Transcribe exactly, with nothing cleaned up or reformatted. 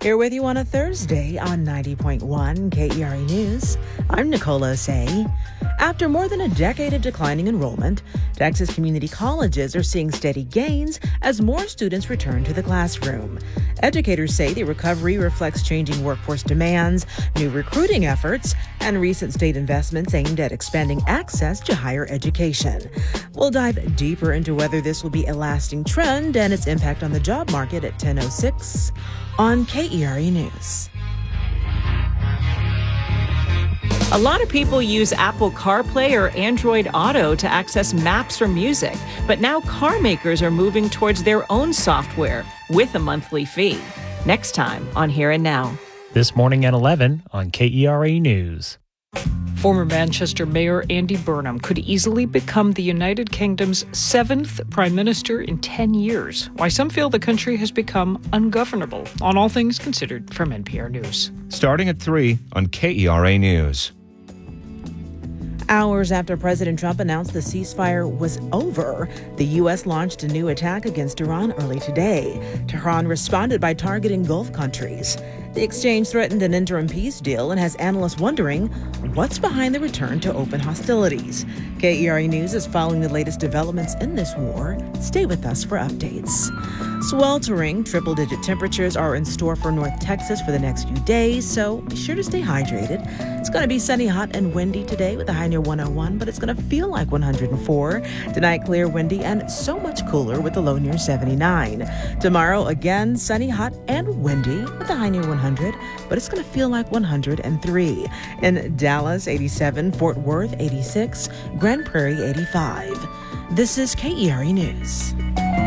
Here with you on a Thursday on ninety point one K E R A News. I'm Nicola Say. After more than a decade of declining enrollment, Texas community colleges are seeing steady gains as more students return to the classroom. Educators say the recovery reflects changing workforce demands, new recruiting efforts, and recent state investments aimed at expanding access to higher education. We'll dive deeper into whether this will be a lasting trend and its impact on the job market at ten oh six on K E R A News. A lot of people use Apple CarPlay or Android Auto to access maps or music, but now car makers are moving towards their own software with a monthly fee. Next time on Here and Now. This morning at eleven on K E R A News. Former Manchester Mayor Andy Burnham could easily become the United Kingdom's seventh Prime Minister in ten years. Why some feel the country has become ungovernable. On All Things Considered from N P R News. Starting at three on K E R A News. Hours after President Trump announced the ceasefire was over, the U S launched a new attack against Iran early today. Tehran responded by targeting Gulf countries. The exchange threatened an interim peace deal and has analysts wondering what's behind the return to open hostilities. K E R A News is following the latest developments in this war. Stay with us for updates. Sweltering triple-digit temperatures are in store for North Texas for the next few days, so be sure to stay hydrated. It's going to be sunny, hot, and windy today with a high near one oh one, but it's going to feel like one hundred four. Tonight, clear, windy, and so much cooler with a low near seventy-nine. Tomorrow, again, sunny, hot, and windy with a high near one hundred, but it's going to feel like one hundred three. In Dallas, eighty-seven, Fort Worth, eighty-six, Grand Prairie, eighty-five. This is K E R A News.